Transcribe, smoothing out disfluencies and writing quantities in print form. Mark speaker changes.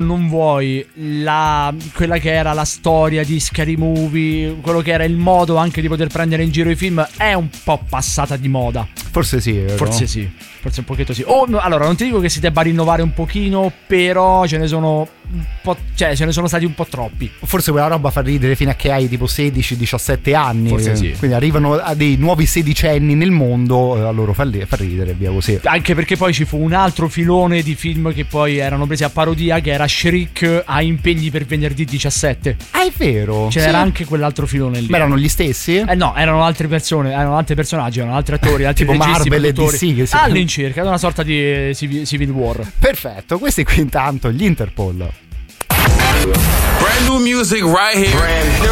Speaker 1: non vuoi, quella che era la storia di Scary Movie, quello che era il modo anche di poter prendere in giro i film, è un po' passata di moda.
Speaker 2: Forse sì, vero?
Speaker 1: Forse sì, forse un pochetto sì. Allora, non ti dico che si debba rinnovare un pochino, però ce ne sono un po', cioè ce ne sono stati un po' troppi.
Speaker 2: Forse quella roba fa ridere fino a che hai tipo 16-17 anni.
Speaker 1: Forse sì.
Speaker 2: Quindi arrivano a dei nuovi sedicenni nel mondo, a loro fa ridere, via così.
Speaker 1: Anche perché poi ci fu un altro filone di film che poi erano presi a parodia, che era Shriek a impegni per venerdì 17.
Speaker 2: Ah, è vero.
Speaker 1: C'era anche quell'altro filone lì.
Speaker 2: Ma erano gli stessi?
Speaker 1: No, erano altre persone, erano altri personaggi, erano altri attori, altri
Speaker 2: tipo
Speaker 1: registi,
Speaker 2: Marvel e
Speaker 1: produttori.
Speaker 2: DC che
Speaker 1: All'incirca, una sorta di Civil War.
Speaker 2: Perfetto, questi qui intanto gli Interpol.
Speaker 3: Brand new music right here.